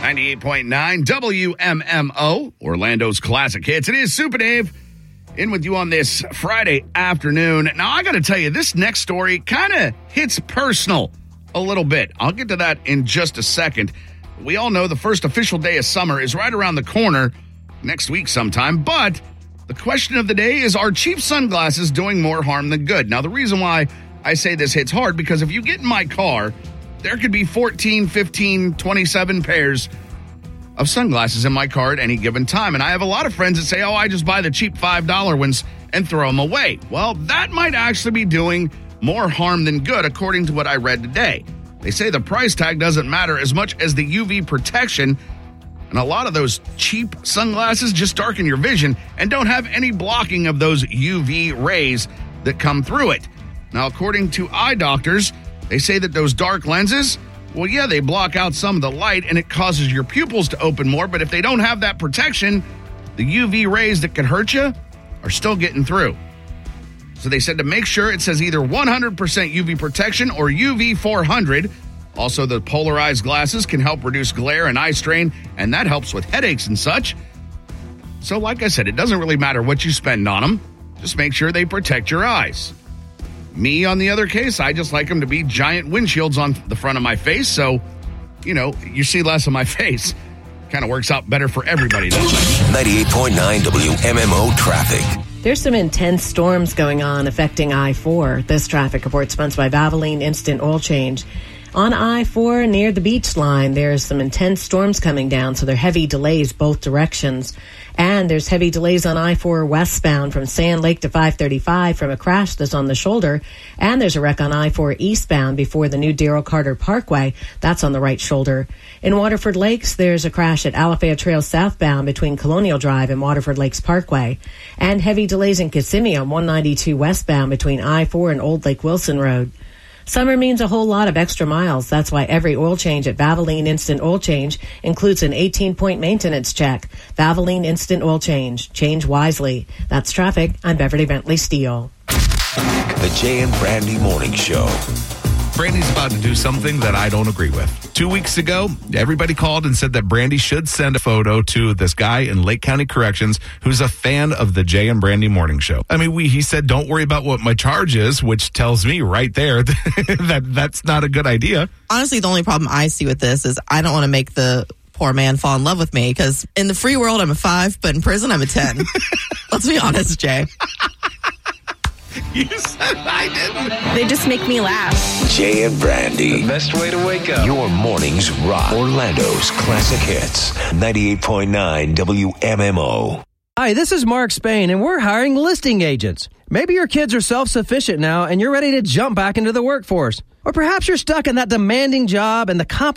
98.9 WMMO, Orlando's Classic Hits. It is Super Dave in with you on this Friday afternoon. Now, I got to tell you, this next story kind of hits personal a little bit. I'll get to that in just a second. We all know the first official day of summer is right around the corner next week sometime, but the question of the day is, are cheap sunglasses doing more harm than good? Now, the reason why I say this hits hard, because if you get in my car, there could be 14, 15, 27 pairs of sunglasses in my car at any given time. And I have a lot of friends that say, I just buy the cheap $5 ones and throw them away. Well, that might actually be doing more harm than good, according to what I read today. They say the price tag doesn't matter as much as the UV protection. And a lot of those cheap sunglasses just darken your vision and don't have any blocking of those UV rays that come through it. Now, according to eye doctors, they say that those dark lenses, well, yeah, they block out some of the light and it causes your pupils to open more. But if they don't have that protection, the UV rays that could hurt you are still getting through. So they said to make sure it says either 100% UV protection or UV 400. Also, the polarized glasses can help reduce glare and eye strain, and that helps with headaches and such. So like I said, it doesn't really matter what you spend on them. Just make sure they protect your eyes. Me, on the other case, I just like them to be giant windshields on the front of my face, so, you see less of my face. Kind of works out better for everybody, doesn't it? 98.9 WMMO traffic. There's some intense storms going on affecting I-4. This traffic report sponsored by Valvoline Instant Oil Change. On I-4 near the beach line, there's some intense storms coming down, so there are heavy delays both directions. And there's heavy delays on I-4 westbound from Sand Lake to 535 from a crash that's on the shoulder. And there's a wreck on I-4 eastbound before the new Darrell Carter Parkway. That's on the right shoulder. In Waterford Lakes, there's a crash at Alafaya Trail southbound between Colonial Drive and Waterford Lakes Parkway. And heavy delays in Kissimmee on 192 westbound between I-4 and Old Lake Wilson Road. Summer means a whole lot of extra miles. That's why every oil change at Valvoline Instant Oil Change includes an 18-point maintenance check. Valvoline Instant Oil Change. Change wisely. That's traffic. I'm Beverly Bentley Steele. The Jay and Brandy Morning Show. Brandy's about to do something that I don't agree with. 2 weeks ago, everybody called and said that Brandy should send a photo to this guy in Lake County Corrections who's a fan of the Jay and Brandy Morning Show. I mean, he said, don't worry about what my charge is, which tells me right there that that's not a good idea. Honestly, the only problem I see with this is I don't want to make the poor man fall in love with me, because in the free world, I'm a 5, but in prison, I'm a 10. Let's be honest, Jay. You said I didn't. They just make me laugh. Jay and Brandy. The best way to wake up. Your mornings rock. Orlando's Classic Hits. 98.9 WMMO. Hi, this is Mark Spain, and we're hiring listing agents. Maybe your kids are self-sufficient now, and you're ready to jump back into the workforce. Or perhaps you're stuck in that demanding job and the competition